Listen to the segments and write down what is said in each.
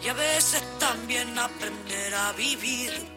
a veces también aprender a vivir.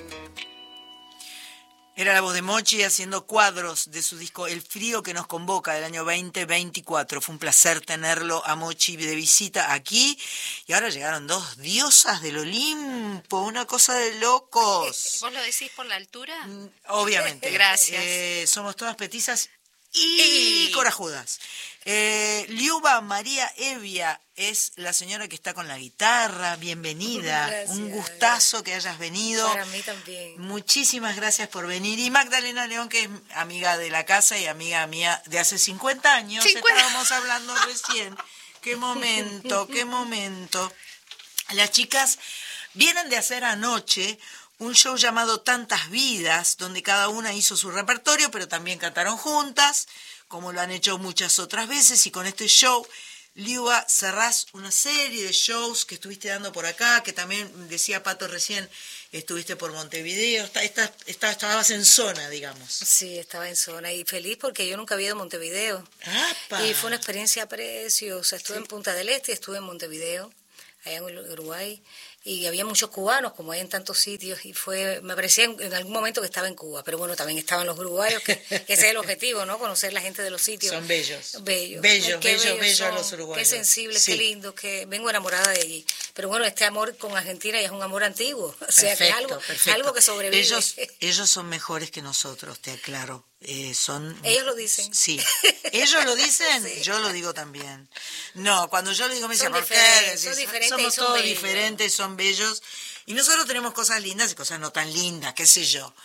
Era la voz de Mochi haciendo cuadros de su disco El frío que nos convoca del año 2024. Fue un placer tenerlo a Mochi de visita aquí. Y ahora llegaron dos diosas del Olimpo, una cosa de locos. ¿Vos lo decís por la altura? Obviamente. Gracias. Somos todas petizas y corajudas. Liuba María Evia es la señora que está con la guitarra. Bienvenida. Gracias, un gustazo que hayas venido. Para mí también. Muchísimas gracias por venir. Y Magdalena León, que es amiga de la casa y amiga mía de hace 50 años. Estábamos hablando recién. Qué momento, qué momento. Las chicas vienen de hacer anoche un show llamado Tantas Vidas, donde cada una hizo su repertorio, pero también cantaron juntas, como lo han hecho muchas otras veces, y con este show, Liuba, cerrás una serie de shows que estuviste dando por acá, que también, decía Pato recién, estuviste por Montevideo, estabas en zona, digamos. Sí, estaba en zona, y feliz porque yo nunca había ido a Montevideo. ¡Apa! Y fue una experiencia preciosa. Estuve en Punta del Este y estuve en Montevideo, allá en Uruguay, y había muchos cubanos, como hay en tantos sitios, y me parecía en algún momento que estaba en Cuba, pero bueno, también estaban los uruguayos, que ese es el objetivo, ¿no? Conocer la gente de los sitios. Son bellos. Bellos a los uruguayos. Qué sensibles, sí. Qué lindos, que vengo enamorada de allí. Pero bueno, este amor con Argentina ya es un amor antiguo, o sea, Perfecto, que es algo que sobrevive. Ellos son mejores que nosotros, te aclaro. Ellos lo dicen. Sí. ¿Ellos lo dicen? Sí. Yo lo digo también. No, cuando yo lo digo me dicen, ¿por qué? Son diferentes Somos y son todos bellos. diferentes, son bellos. Y nosotros tenemos cosas lindas y cosas no tan lindas, qué sé yo,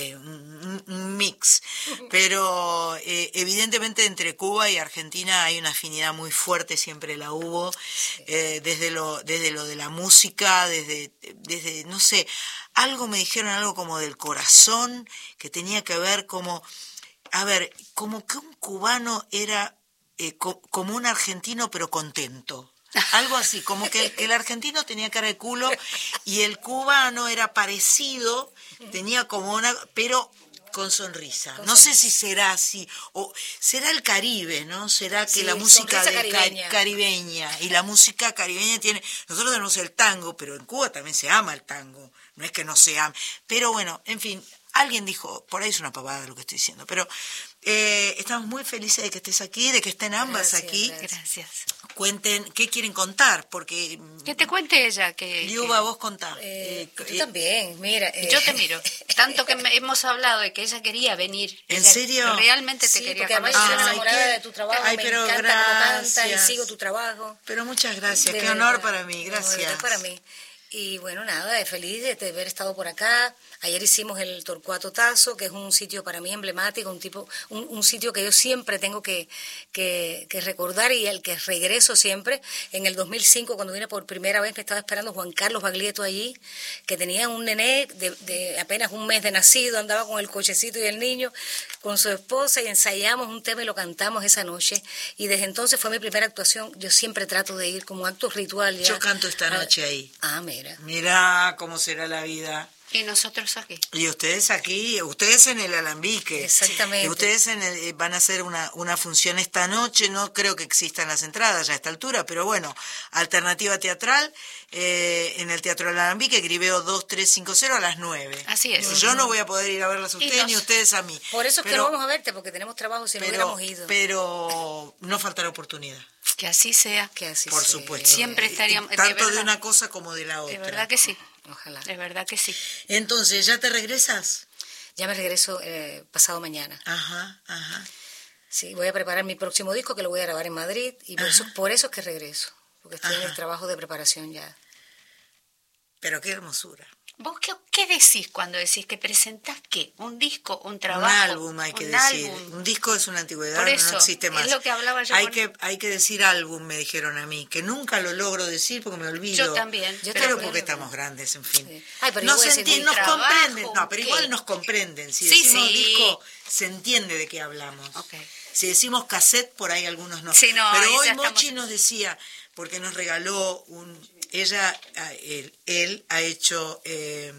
un mix. Pero evidentemente entre Cuba y Argentina hay una afinidad muy fuerte, siempre la hubo, desde lo de la música, desde no sé, algo me dijeron, algo como del corazón, que tenía que ver como que un cubano era como un argentino pero contento. Algo así, como que el argentino tenía cara de culo y el cubano era parecido, tenía como pero con sonrisa. No sé si será así, o será el Caribe, ¿no? Será que Sí, la música caribeña. Y la música caribeña nosotros tenemos el tango, pero en Cuba también se ama el tango, no es que no se ama. Pero bueno, en fin, alguien dijo, por ahí es una pavada lo que estoy diciendo, pero estamos muy felices de que estés aquí, de que estén ambas aquí. Gracias. Cuenten, ¿qué quieren contar? Porque Que te cuente ella. Liuba, vos contá. Tú también, mira. Yo te miro. Tanto que hemos hablado de que ella quería venir. ¿En Ella serio? Realmente te Sí, quería porque además conocer. yo estoy enamorada de tu trabajo, me pero encanta cómo cantas y gracias. sigo tu trabajo. Pero muchas gracias, De qué verdad. honor para mí, No, gracias. Yo canto esta noche ahí. Mira. Mirá cómo será la vida. Y nosotros aquí. Y ustedes aquí, ustedes en el Alambique. Exactamente. Y ustedes van a hacer una función esta noche, no creo que existan las entradas ya a esta altura, pero bueno, alternativa teatral en el Teatro del Alambique, Griveo 2350 a las 9. Así es. Yo no voy a poder ir a verlas a ustedes ni ustedes a mí. Por eso es que no vamos a verte, porque tenemos trabajo si no hubiéramos ido. Pero no faltará oportunidad. Que así sea. Que así Por sea. supuesto. Siempre estaríamos. Tanto de una cosa como de la otra. De verdad que sí. Ojalá. De verdad que sí. Entonces, ¿ya te regresas? Ya me regreso pasado mañana. Ajá. Sí, voy a preparar mi próximo disco que lo voy a grabar en Madrid y por eso es que regreso, porque estoy en el trabajo de preparación ya. Pero qué hermosura. ¿Vos qué decís cuando decís que presentás qué? ¿Un disco, un trabajo? Un álbum hay que decir. Álbum. Un disco es una antigüedad, Por eso, no existe más. es lo que hablaba yo hay que decir álbum, me dijeron a mí, que nunca lo logro decir porque me olvido. Yo también. Pero porque estamos grandes, en fin. Sí. Ay, pero nos yo voy a decir, nos trabajo, comprenden. No, pero ¿qué? igual nos comprenden. Si Sí, decimos sí. disco, se entiende de qué hablamos. Okay. Si decimos cassette, por ahí algunos no. Sí, no, pero ahí hoy ya Mochi estamos. nos decía, porque nos regaló él ha hecho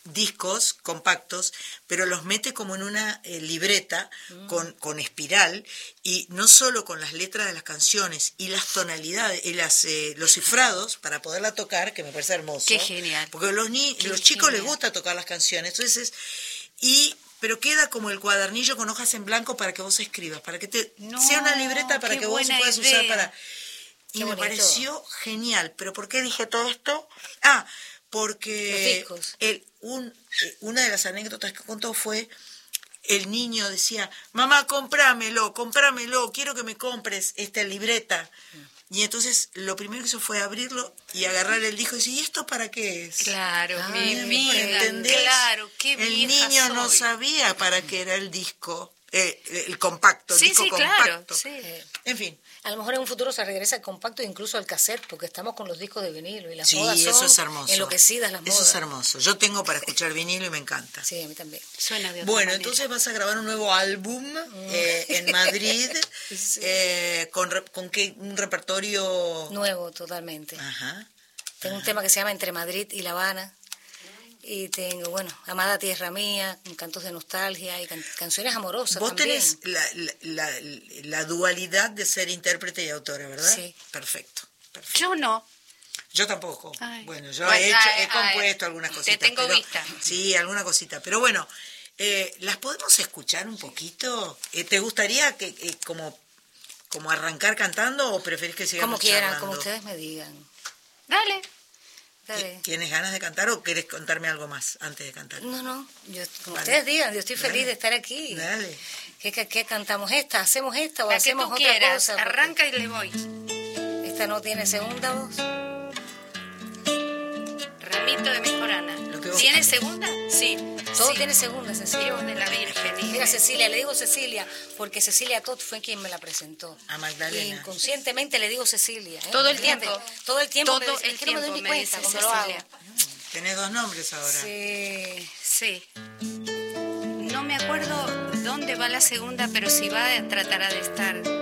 discos compactos, pero los mete como en una libreta con espiral, y no solo con las letras de las canciones y las tonalidades y los cifrados para poderla tocar, que me parece hermoso. Qué genial. Porque los chicos les gusta tocar las canciones, entonces pero queda como el cuadernillo con hojas en blanco para que vos escribas, para que sea una libreta para que vos puedas usar para... Y me pareció genial. ¿Pero por qué dije todo esto? Porque una de las anécdotas que contó fue, el niño decía, mamá, comprámelo, quiero que me compres esta libreta. Y entonces lo primero que hizo fue abrirlo y agarrar el disco y decir, ¿y esto para qué es? Claro, mi vida, ¿entendés? claro, qué El vieja niño soy. no sabía para qué era el disco, el compacto, el disco claro, compacto. sí. En fin. A lo mejor en un futuro se regresa al compacto e incluso al cassette, porque estamos con los discos de vinilo y las Sí, modas son eso es hermoso. enloquecidas las modas. Eso es hermoso. Yo tengo para escuchar vinilo y me encanta. Sí, a mí también. Suena de otra Bueno, manera. entonces vas a grabar un nuevo álbum en Madrid, Sí. con un repertorio... Nuevo, totalmente. Ajá. Tengo un tema que se llama Entre Madrid y La Habana. Y tengo, Amada Tierra Mía, cantos de nostalgia y canciones amorosas Vos también. tenés la dualidad de ser intérprete y autora, ¿verdad? Sí. Perfecto. Yo no. Yo tampoco. Ay. Bueno, yo Bueno, he compuesto algunas te cositas. tengo vista. Sí, alguna cosita. Pero bueno, ¿las podemos escuchar un poquito? ¿Te gustaría que como arrancar cantando o preferís que sigamos Como quieran, charlando? como ustedes me digan. Dale. Dale. ¿Tienes ganas de cantar o querés contarme algo más antes de cantar? No, como Vale. ustedes digan, yo estoy feliz Dale. de estar aquí. Dale. ¿Qué cantamos esta? ¿Hacemos esta o La que hacemos tú otra quieras. cosa? Porque Arranca y le voy. esta no tiene segunda voz. Ramito de Mejorana. Lo que vos- ¿Tiene segunda? Sí. Todo sí. tiene segunda, Cecilia. Dios de la Virgen. Mira, Cecilia, le digo Cecilia, porque Cecilia Todd fue quien me la presentó. A Magdalena. Y inconscientemente le digo Cecilia. Todo el Fíjate, tiempo. Todo el tiempo. Todo es el que no me doy tiempo ni me cuenta dice cuando lo hago. Cecilia. Tenés dos nombres ahora. Sí. Sí. No me acuerdo dónde va la segunda, pero si va, tratará de estar